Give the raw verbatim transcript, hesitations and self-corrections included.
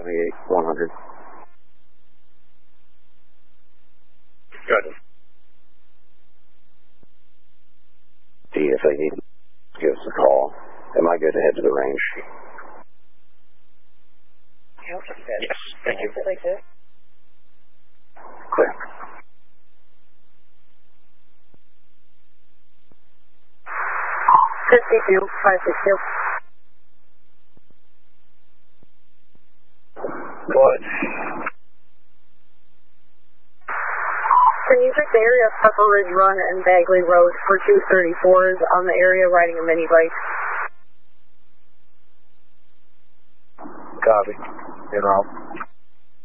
seventy-eight, one hundred. Good. D, if they need, give us a call. Am I good to head to the range? Yes, thank you. Clear. fifty-two, five six two. Good. Can you check the area of Pepper Ridge Run and Bagley Road for two thirty-fours on the area riding a mini bike? Copy. In route.